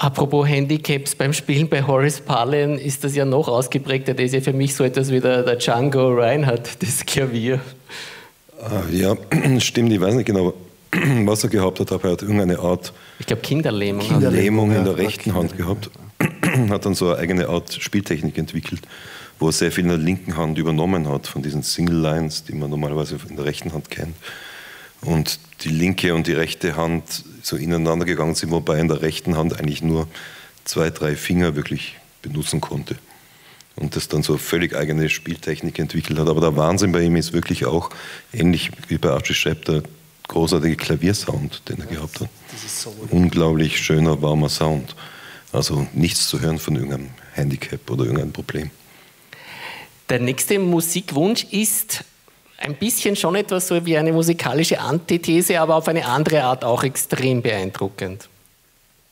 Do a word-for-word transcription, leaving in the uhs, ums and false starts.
Apropos Handicaps, beim Spielen bei Horace Parlan ist das ja noch ausgeprägter. Das ist ja für mich so etwas wie der, der Django Reinhardt, das Klavier. Ah, ja, stimmt, ich weiß nicht genau, was er gehabt hat, aber er hat irgendeine Art ich glaube Kinderlähmung, Kinderlähmung in der rechten Hand gehabt. Hat dann so eine eigene Art Spieltechnik entwickelt, wo er sehr viel in der linken Hand übernommen hat, von diesen Single Lines, die man normalerweise in der rechten Hand kennt. Und die linke und die rechte Hand so ineinander gegangen sind, wobei er in der rechten Hand eigentlich nur zwei, drei Finger wirklich benutzen konnte. Und das dann so völlig eigene Spieltechnik entwickelt hat. Aber der Wahnsinn bei ihm ist wirklich auch, ähnlich wie bei Archie Shepp, der großartige Klaviersound, den er gehabt hat. Unglaublich schöner, warmer Sound. Also nichts zu hören von irgendeinem Handicap oder irgendeinem Problem. Der nächste Musikwunsch ist ein bisschen schon etwas so wie eine musikalische Antithese, aber auf eine andere Art auch extrem beeindruckend.